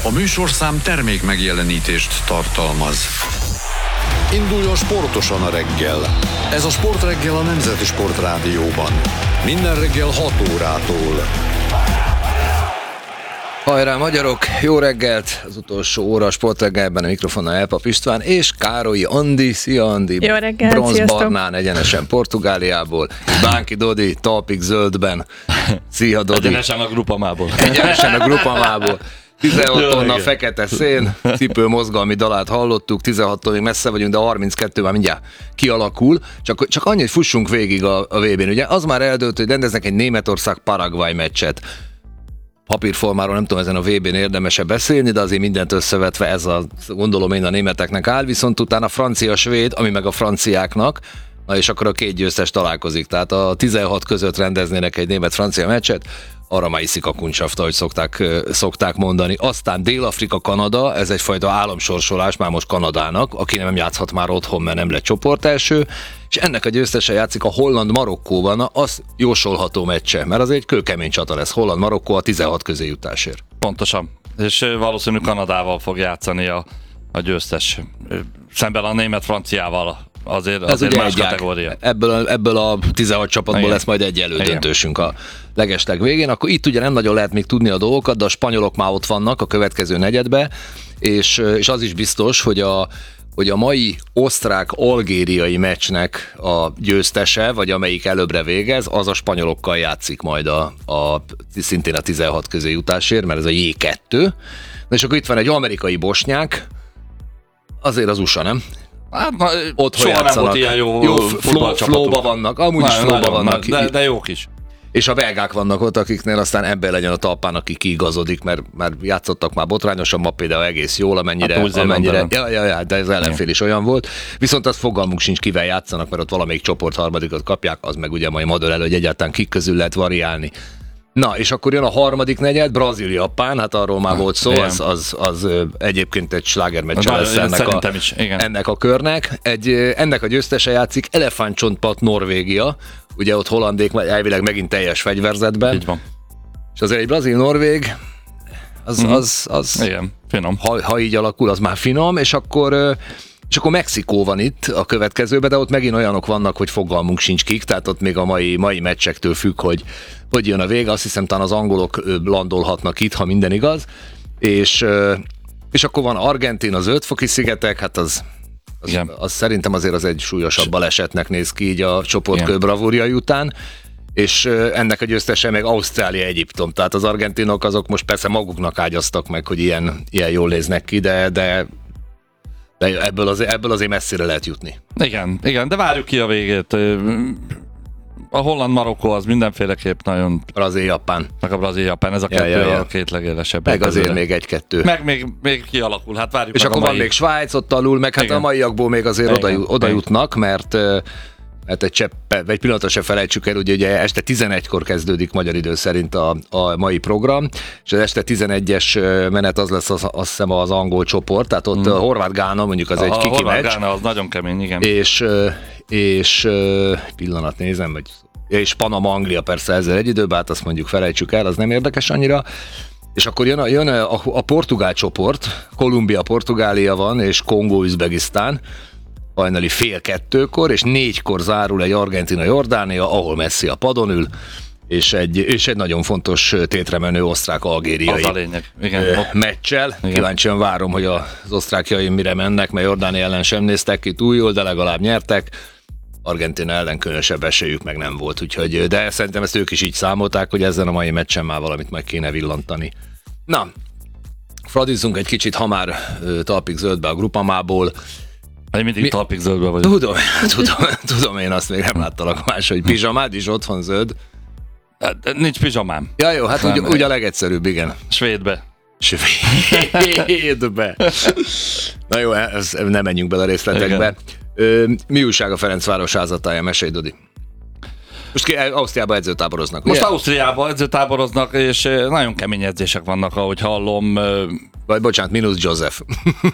A műsorszám termék megjelenítést tartalmaz. Induljon sportosan a reggel. Ez a Sportreggel a Nemzeti Sportrádióban. Minden reggel 6 órától. Hajrá magyarok, jó reggelt! Az utolsó óra a Sportreggelben a mikrofonnal Elpap István és Károlyi Andi. Szia Andi! Jó reggelt, bronzbarnán egyenesen Portugáliából, Bánki Dodi talpig zöldben. Szia Dodi! Egyenesen a Grupamából. Egyenesen a Grupamából. 16 tonna fekete szén, cipő mozgalmi dalát hallottuk, 16-tól még messze vagyunk, de a 32 már mindjárt kialakul. Csak annyi, hogy fussunk végig a VB-n. Ugye az már eldőlt, hogy rendeznek egy Németország-Paraguay meccset. Papírformáról nem tudom, ezen a VB-n érdemese beszélni, de azért mindent összevetve ez a, gondolom én, a németeknek áll, viszont utána francia-svéd, ami meg a franciáknak, na és akkor a két győztes találkozik. Tehát a 16 között rendeznének egy német-francia meccset, arra már iszik a kuncsafta, hogy szokták mondani. Aztán Dél-Afrika-Kanada, ez egyfajta államsorsolás már most Kanadának, aki nem játszhat már otthon, mert nem lett csoportelső, és ennek a győztese játszik a Holland-Marokkóban, az jósolható meccse, mert az egy kőkemény csata lesz, Holland-Marokkó a 16 közé jutásért. Pontosan, és valószínű Kanadával fog játszani a győztes, szemben a német-franciával. Azért más kategória. Ebből a 16 csapatból igen. Lesz majd egy elődöntősünk a legesleg végén. Akkor itt ugye nem nagyon lehet még tudni a dolgokat, de a spanyolok már ott vannak a következő negyedbe, és az is biztos, hogy a mai osztrák-algériai meccsnek a győztese, vagy amelyik előbbre végez, az a spanyolokkal játszik majd szintén a 16 közé jutásért, mert ez a J2. És akkor itt van egy amerikai bosnyák, azért az USA, nem? Hát, ott soha nem volt ilyen jó flowba vannak, amúgy is flowba vannak. De jók is. És a belgák vannak ott, akiknél aztán ebben legyen a talpán, aki kiigazodik, mert már játszottak már botrányosan, ma például egész jól, amennyire de az ellenfél is olyan volt. Viszont az fogalmunk sincs, kivel játszanak, mert ott valamelyik csoport harmadikat kapják, az meg ugye majd madör elő, hogy egyáltalán kik közül lehet variálni. Na, és akkor jön a harmadik negyed, Brazília-Japán, hát arról már volt szó, az egyébként egy slágermeccse lesz ennek a körnek. Ennek a győztese játszik Elefántcsontpart Norvégia, ugye ott hollandék elvileg megint teljes fegyverzetben. Így van. És azért egy brazil-norvég, az igen, finom. Ha így alakul, az már finom, és akkor Mexikó van itt a következőben, de ott megint olyanok vannak, hogy fogalmunk sincs kik, tehát ott még a mai meccsektől függ, hogy jön a vége. Azt hiszem, talán az angolok landolhatnak itt, ha minden igaz. És akkor van Argentína, az Ötfoki-szigetek, hát az szerintem azért az egy súlyosabb balesetnek néz ki így a csoportkör bravúrjai után. És ennek a győztese meg Ausztrália, Egyiptom. Tehát az argentinok azok most persze maguknak ágyaztak meg, hogy ilyen jól néznek ki, de ebből azért messzire lehet jutni. Igen, de várjuk ki a végét. A Holland-Marokkó az mindenféleképp nagyon... Brazília-Japán. Meg a Brazília-Japán, ez a kettő a két legélesebb. Meg azért még egy-kettő. Meg még kialakul, hát várjuk. És akkor van még Svájc ott alul, meg hát a maiakból még azért oda jutnak, mert egy pillanatra se felejtsük el, ugye este 11-kor kezdődik magyar idő szerint a mai program, és az este 11-es menet az lesz azt hiszem az angol csoport, tehát ott Horvát-Gána mondjuk az egy kiki meccs. Horvát-Gána az nagyon kemény, igen. És pillanat nézem, és Panama-Anglia persze ezzel egy időben, hát azt mondjuk felejtsük el, az nem érdekes annyira. És akkor jön a portugál csoport, Kolumbia, Portugália van, és Kongó-Üzbegisztán, hajnali 1:30-kor, és 4-kor zárul egy Argentína-Jordánia, ahol Messi a padon ül, és egy nagyon fontos tétre menő osztrák-algériai meccsel. Kíváncsian várom, hogy az osztrákjaim mire mennek, mert Jordánia ellen sem néztek ki túl jól, de legalább nyertek. Argentína ellen különösebb esélyük meg nem volt, úgyhogy, de szerintem ezt ők is így számolták, hogy ezen a mai meccsen már valamit meg kéne villantani. Na, fradizzunk egy kicsit, ha már talpig zöldbe a Grupamából. Én mindig talpig zöldbe vagyok. Tudom, én azt még nem láttalak máshogy. Pizsamád is otthon zöld. Nincs pizsamám. Ja jó, hát úgy a legegyszerűbb, igen. Svédbe. Na jó, nem menjünk bele a részletekbe. Mi újság a Ferencváros házatáján? Mesélj, Dodi. Most Ausztriában edzőtáboroznak, ugye? Most Ausztriában edzőtáboroznak, és nagyon kemény edzések vannak, ahogy hallom. Vagy bocsánat, mínusz Joseph.